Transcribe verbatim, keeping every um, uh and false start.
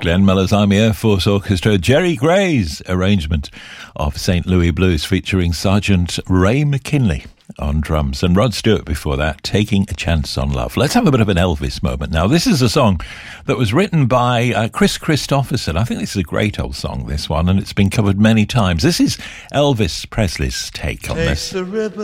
Glenn Miller's Army Air Force Orchestra, Jerry Gray's arrangement of Saint Louis Blues featuring Sergeant Ray McKinley on drums, and Rod Stewart before that, Taking a Chance on Love. Let's have a bit of an Elvis moment now. This is a song that was written by uh, Chris Christopherson. I think this is a great old song, this one, and it's been covered many times. This is Elvis Presley's take on Take this. The ribbon